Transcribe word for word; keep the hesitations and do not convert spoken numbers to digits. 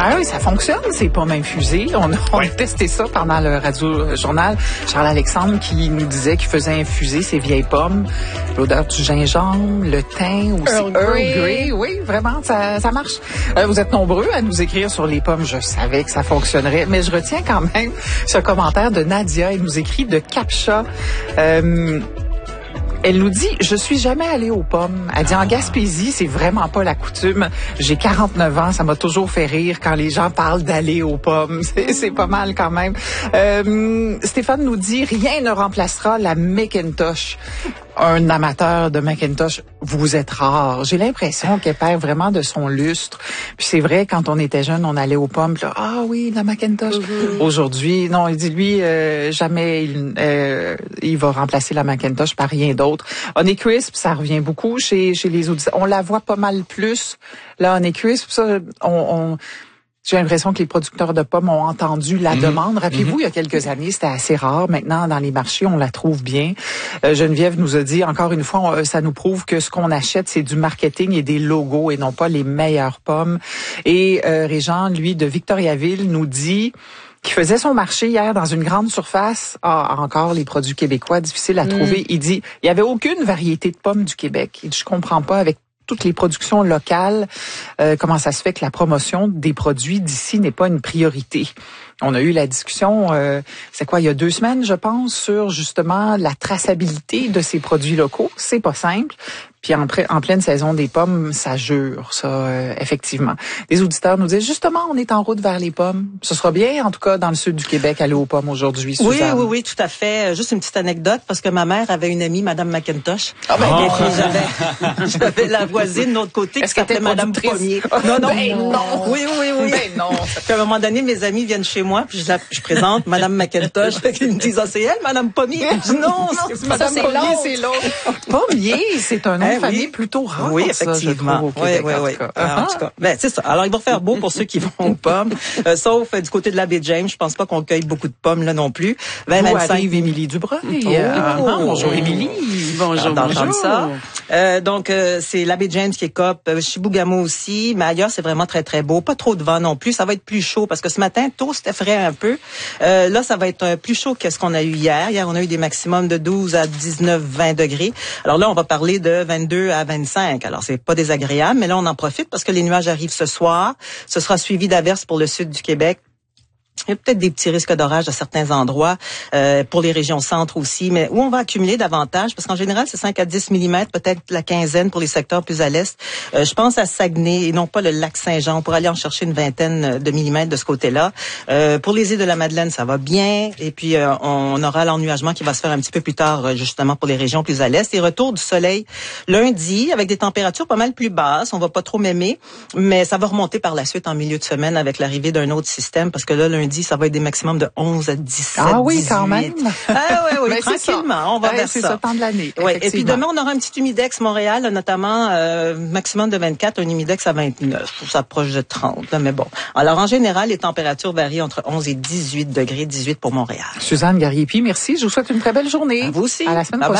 Ah oui, ça fonctionne, ces pommes infusées. On, on Ouais. a testé ça pendant le radio-journal. Charles-Alexandre qui nous disait qu'il faisait infuser ses vieilles pommes. L'odeur du gingembre, le thym, aussi Earl Grey. Earl Grey. Oui, vraiment, ça, ça marche. Euh, vous êtes nombreux à nous écrire sur les pommes. Je savais que ça fonctionnerait. Mais je retiens quand même ce commentaire de Nadia. Elle nous écrit de Capcha. Euh, Elle nous dit, je suis jamais allée aux pommes. Elle dit, en Gaspésie, c'est vraiment pas la coutume. J'ai quarante-neuf ans, ça m'a toujours fait rire quand les gens parlent d'aller aux pommes. C'est, c'est pas mal quand même. Euh, Stéphane nous dit, rien ne remplacera la Macintosh. Un amateur de Macintosh, vous êtes rare. J'ai l'impression qu'elle perd vraiment de son lustre. Puis c'est vrai, quand on était jeune, on allait aux pommes. Puis là, ah oui, la Macintosh. Mm-hmm. Aujourd'hui, non, il dit lui, euh, jamais il, euh, il va remplacer la Macintosh par rien d'autre. Honeycrisp, ça revient beaucoup chez chez les auditeurs. On la voit pas mal plus. Là, Honeycrisp, ça, on, on j'ai l'impression que les producteurs de pommes ont entendu la mmh. demande. Rappelez-vous, mmh. il y a quelques années, c'était assez rare. Maintenant, dans les marchés, on la trouve bien. Euh, Geneviève nous a dit, encore une fois, on, ça nous prouve que ce qu'on achète, c'est du marketing et des logos et non pas les meilleures pommes. Et euh, Régent, lui, de Victoriaville, nous dit qui faisait son marché hier dans une grande surface. Ah, encore les produits québécois, difficiles à mmh. trouver. Il dit, il y avait aucune variété de pommes du Québec. Il dit, je comprends pas avec toutes les productions locales, euh, comment ça se fait que la promotion des produits d'ici n'est pas une priorité. On a eu la discussion, euh, c'est quoi, il y a deux semaines, je pense, sur justement la traçabilité de ces produits locaux. C'est pas simple. Puis en, en pleine saison des pommes, ça jure, ça, euh, effectivement. Les auditeurs nous disent, justement, on est en route vers les pommes. Ce sera bien, en tout cas, dans le sud du Québec, aller aux pommes aujourd'hui, Suzanne. Oui, oui, oui, tout à fait. Juste une petite anecdote, parce que ma mère avait une amie, Madame Macintosh. Ah ben, oh. Et puis j'avais, j'avais la voisine de l'autre côté qui s'appelait Madame Pommier. Non, non, ben non. Oui, oui, oui. Ben non. Puis à un moment donné, mes amis viennent chez moi, puis je, la, je présente Madame Macintosh. Ils me disent, ah, c'est elle, Madame Pommier. Je dis, non, non, c'est Madame Pommier, c'est l'autre. Pommier, c'est un nom eh, de famille oui. plutôt rare. Oui, effectivement. Ça, Québec, oui, oui, oui. Ah. En tout cas, ben, c'est ça. Alors, il va faire beau pour ceux qui vont aux pommes. Euh, sauf euh, du côté de la baie James, je pense pas qu'on cueille beaucoup de pommes là non plus. vingt vingt-cinq arrive Émilie Dubreuil. Oh, ah, bonjour Émilie. Bonjour, bonjour. Ça. Euh, donc, euh, c'est la baie James qui est cop, euh, Chibougamau aussi, mais ailleurs, c'est vraiment très, très beau. Pas trop de vent non plus. Ça va être plus chaud parce que ce matin, tôt, c'était frais un peu. Euh, là, ça va être euh, plus chaud que ce qu'on a eu hier. Hier, on a eu des maximums de douze à dix-neuf, vingt degrés. Alors là, on va parler de vingt-deux à vingt-cinq. Alors, c'est pas désagréable, mais là, on en profite parce que les nuages arrivent ce soir. Ce sera suivi d'averses pour le sud du Québec. Il y a peut-être des petits risques d'orage à certains endroits, euh, pour les régions centres aussi, mais où on va accumuler davantage, parce qu'en général, c'est cinq à dix millimètres, peut-être la quinzaine pour les secteurs plus à l'est. Euh, je pense à Saguenay et non pas le lac Saint-Jean. On pourrait aller en chercher une vingtaine de millimètres de ce côté-là. Euh, pour les îles de la Madeleine, ça va bien. Et puis, euh, on aura l'ennuagement qui va se faire un petit peu plus tard, justement, pour les régions plus à l'est. Et retour du soleil lundi, avec des températures pas mal plus basses. On va pas trop m'aimer, mais ça va remonter par la suite en milieu de semaine avec l'arrivée d'un autre système, parce que là, lundi, ça va être des maximums de onze à dix-sept, ah oui, dix-huit. Quand même. Ah oui, oui, tranquillement, on va ouais, vers c'est ça. C'est ce temps de l'année. Ouais. Et puis demain, on aura un petit humidex Montréal, notamment euh, maximum de vingt-quatre, un humidex à vingt-neuf. Ça s'approche de trente, là, mais bon. Alors, en général, les températures varient entre onze et dix-huit degrés, dix-huit pour Montréal. Suzanne Garriépi, merci. Je vous souhaite une très belle journée. À vous aussi. À la semaine bye prochaine.